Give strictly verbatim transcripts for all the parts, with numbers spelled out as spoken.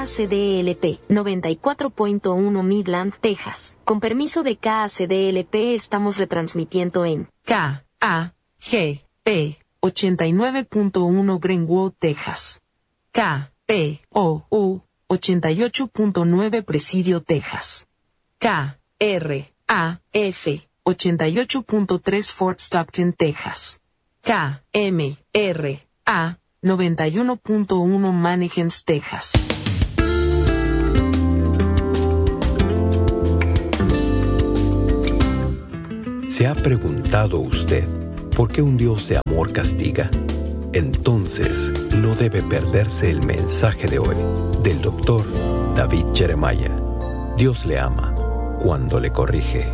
C D L P, noventa y cuatro punto uno Midland, Texas. Con permiso de K A C D L P estamos retransmitiendo en K A G P ochenta y nueve punto uno Greenwood, Texas. K P O U ochenta y ocho punto nueve Presidio, Texas. K R A F ochenta y ocho punto tres Fort Stockton, Texas. K M R A noventa y uno punto uno Mannequins, Texas. ¿Se ha preguntado usted por qué un Dios de amor castiga? Entonces, no debe perderse el mensaje de hoy del doctor David Jeremiah. Dios le ama cuando le corrige.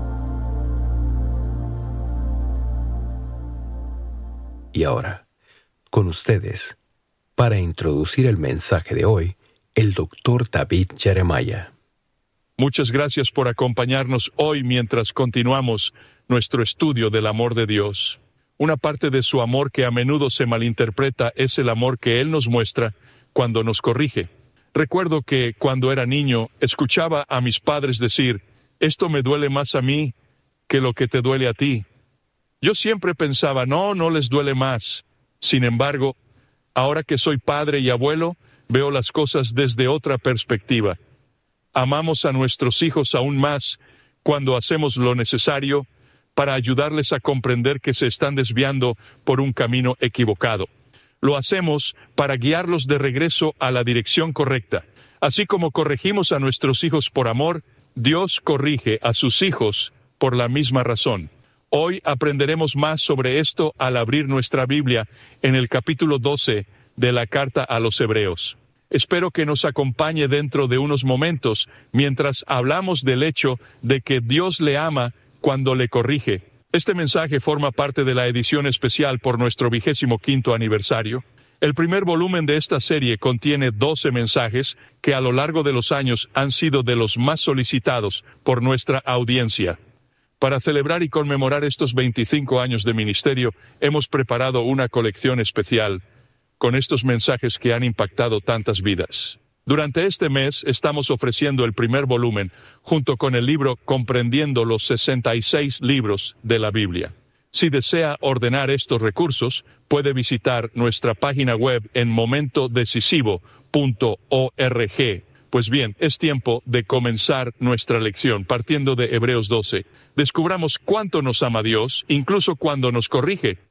Y ahora, con ustedes, para introducir el mensaje de hoy, el doctor David Jeremiah. Muchas gracias por acompañarnos hoy mientras continuamos nuestro estudio del amor de Dios. Una parte de su amor que a menudo se malinterpreta es el amor que Él nos muestra cuando nos corrige. Recuerdo que cuando era niño escuchaba a mis padres decir, esto me duele más a mí que lo que te duele a ti. Yo siempre pensaba, no, no les duele más. Sin embargo, ahora que soy padre y abuelo, veo las cosas desde otra perspectiva. Amamos a nuestros hijos aún más cuando hacemos lo necesario para ayudarles a comprender que se están desviando por un camino equivocado. Lo hacemos para guiarlos de regreso a la dirección correcta. Así como corregimos a nuestros hijos por amor, Dios corrige a sus hijos por la misma razón. Hoy aprenderemos más sobre esto al abrir nuestra Biblia en el capítulo doce de la carta a los Hebreos. Espero que nos acompañe dentro de unos momentos mientras hablamos del hecho de que Dios le ama cuando le corrige. Este mensaje forma parte de la edición especial por nuestro vigésimo quinto aniversario. El primer volumen de esta serie contiene doce mensajes que a lo largo de los años han sido de los más solicitados por nuestra audiencia. Para celebrar y conmemorar estos veinticinco años de ministerio, hemos preparado una colección especial con estos mensajes que han impactado tantas vidas. Durante este mes estamos ofreciendo el primer volumen, junto con el libro Comprendiendo los sesenta y seis libros de la Biblia. Si desea ordenar estos recursos, puede visitar nuestra página web en momento decisivo punto org. Pues bien, es tiempo de comenzar nuestra lección partiendo de Hebreos doce. Descubramos cuánto nos ama Dios, incluso cuando nos corrige.